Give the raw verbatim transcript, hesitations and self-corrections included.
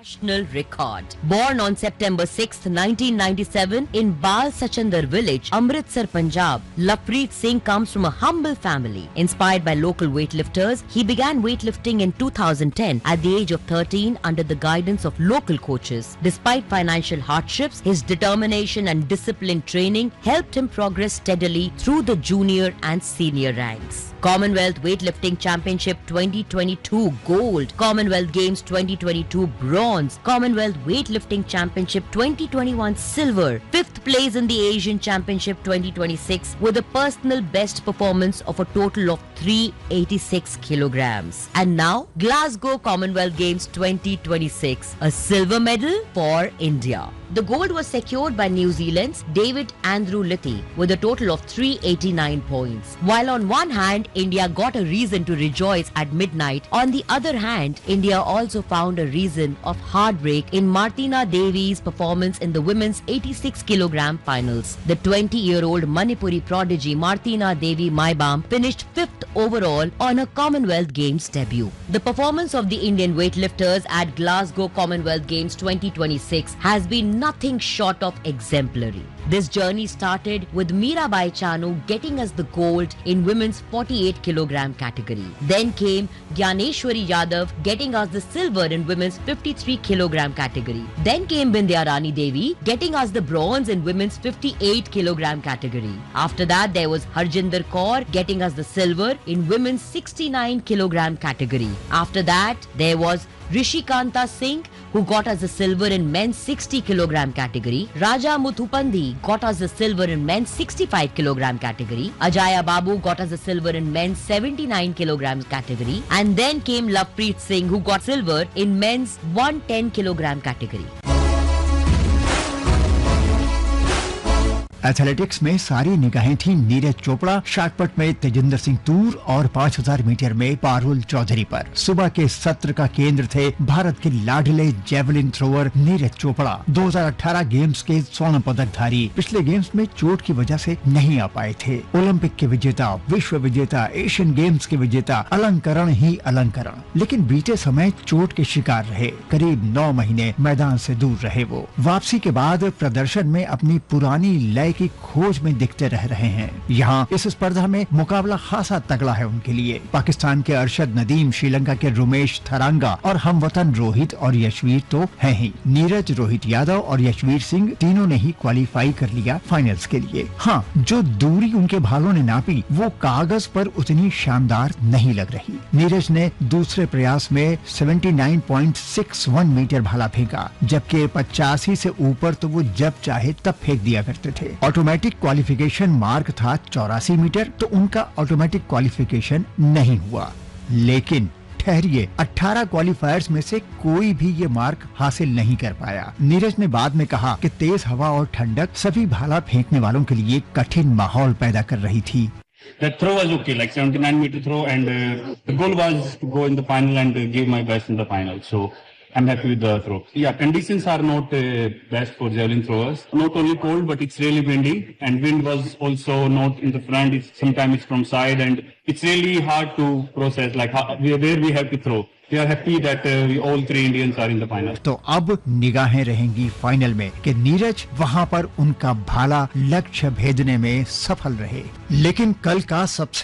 national record. Born on September sixth, nineteen ninety-seven in Bal Sachandar village, Amritsar, Punjab, Lovepreet Singh comes from a humble family. Inspired by local weightlifters, he began weightlifting in two thousand ten at the age of thirteen under the guidance of local coaches. Despite financial hardships, his determination and disciplined training helped him progress steadily through the junior and senior ranks. Commonwealth Weightlifting Championship twenty twenty-two Gold, Commonwealth Games twenty twenty-two Bronze, Commonwealth Weightlifting Championship twenty twenty-one Silver, fifth place in the Asian Championship twenty twenty-six with a personal best performance of a total of three hundred eighty-six kilograms. And now Glasgow Commonwealth Games twenty twenty-six, a silver medal for India. The gold was secured by New Zealand's David Andrew Litty with a total of three hundred eighty-nine points. While on one hand, India got a reason to rejoice at midnight, on the other hand, India also found a reason of heartbreak in Martina Devi's performance in the women's eighty-six kilogram finals. The twenty-year-old Manipuri prodigy Martina Devi Maibam finished fifth overall on her Commonwealth Games debut. The performance of the Indian weightlifters at Glasgow Commonwealth Games twenty twenty-six has been nothing short of exemplary. This journey started with Mirabai Chanu getting us the gold in women's forty-eight kilogram category. Then came Gyaneshwari Yadav getting us the silver in women's fifty-three kilogram category. Then came Bindya Rani Devi getting us the bronze in women's fifty-eight kilogram category. After that, there was Harjinder Kaur getting us the silver in women's sixty-nine kilogram category. After that, there was Rishikanta Singh who got us the silver in men's sixty kilogram category. Raja Muthupandi got us the silver in men's sixty-five kilogram category. Ajaya Babu got us the silver in men's seventy-nine kilogram category. And then came Lovepreet Singh who got silver in men's one hundred ten kilogram category. Athletics में सारी निगाहें थी नीरज चोपड़ा, शाटपट में तेजिंदर सिंह तूर और पाँच हज़ार metre में पारुल चौधरी पर। सुबह के सत्र का केंद्र थे भारत के लाडले जेवलिन थ्रोअर नीरज चोपड़ा, दो हज़ार अठारह गेम्स के स्वर्ण पदकधारी। पिछले गेम्स में चोट की वजह से नहीं आ पाए थे। ओलंपिक के विजेता, विश्व विजेता, एशियन गेम्स के विजेता, अलंकरण ही अलंकरण, लेकिन बीते समय चोट के शिकार रहे। करीब नौ महीने मैदान से दूर रहे वो। वापसी के बाद प्रदर्शन में अपनी पुरानी लय की खोज में दिखते रह रहे हैं। यहाँ इस स्पर्धा में मुकाबला खासा तगड़ा है उनके लिए। पाकिस्तान के अरशद नदीम, श्रीलंका के रुमेश थरांगा और हमवतन रोहित और यशवीर तो हैं ही। नीरज, रोहित यादव और यशवीर सिंह तीनों ने ही क्वालिफाई कर लिया फाइनल्स के लिए। हाँ, जो दूरी उनके भालों ने नापी वो कागज पर उतनी शानदार नहीं लग रही। नीरज ने दूसरे प्रयास में उन्यासी पॉइंट छह एक मीटर भाला फेंका, जबकि पचासी से ऊपर तो वो जब चाहे तब फेंक दिया करते थे। ऑटोमेटिक क्वालिफिकेशन मार्क था चौरासी मीटर, तो उनका ऑटोमेटिक क्वालिफिकेशन नहीं हुआ। लेकिन ठहरिए, अठारह क्वालिफायर्स में से कोई भी ये मार्क हासिल नहीं कर पाया। नीरज ने बाद में कहा कि तेज हवा और ठंडक सभी भाला फेंकने वालों के लिए कठिन माहौल पैदा कर रही थी। That throw was okay, like seventy-nine meter throw, and uh, the goal was to go in the final and uh, give my best in the final. So I'm happy with the throw. Yeah, conditions are not uh, best for javelin throwers. Not only cold, but it's really windy, and wind was also not in the front. It's, sometimes it's from side, and it's really hard to process, like how, where we have to throw. We are happy that uh, we all three Indians are in the final. तो अब निगाहें रहेंगी final में कि नीरज वहां पर उनका भाला लक्ष्य भेदने में सफल रहे। लेकिन कल का सबसे